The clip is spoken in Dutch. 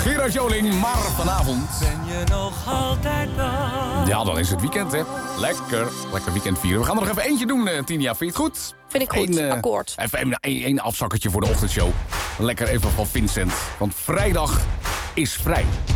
Gerard Joling, maar vanavond... Ben je nog altijd dan? Ja, dan is het weekend, hè. Lekker weekend vieren. We gaan er nog even eentje doen, Tinia. Vind je het goed? Vind ik goed, akkoord. Even één afzakkertje voor de ochtendshow. Lekker even van Vincent. Want vrijdag is vrij.